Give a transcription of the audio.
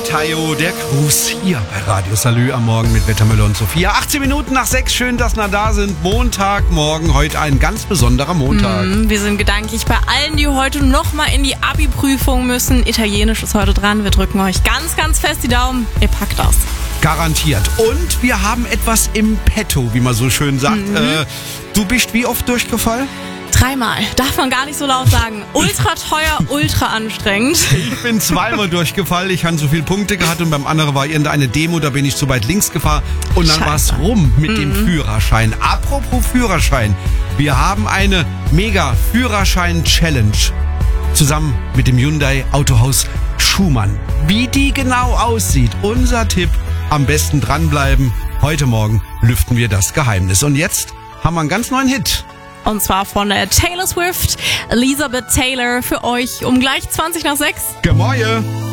Tayo, der Gruß hier bei Radio Salü am Morgen mit Wettermüller und Sophia. 18 Minuten nach 6, schön, dass wir da sind. Montagmorgen, heute ein ganz besonderer Montag. Wir sind gedanklich bei allen, die heute nochmal in die Abi-Prüfung müssen. Italienisch ist heute dran. Wir drücken euch ganz, ganz fest die Daumen. Ihr packt das. Garantiert. Und wir haben etwas im Petto, wie man so schön sagt. Du bist wie oft durchgefallen? 3-mal. Darf man gar nicht so laut sagen. Ultra teuer, ultra anstrengend. Ich bin 2-mal durchgefallen. Ich habe so viele Punkte gehabt und beim anderen war irgendeine Demo, da bin ich zu weit links gefahren. Und dann war es rum mit dem Führerschein. Apropos Führerschein. Wir haben eine mega Führerschein-Challenge zusammen mit dem Hyundai Autohaus Schumann. Wie die genau aussieht, unser Tipp, am besten dranbleiben. Heute Morgen lüften wir das Geheimnis. Und jetzt haben wir einen ganz neuen Hit. Und zwar von Taylor Swift, Elizabeth Taylor für euch um gleich 20 nach 6. Gemäue.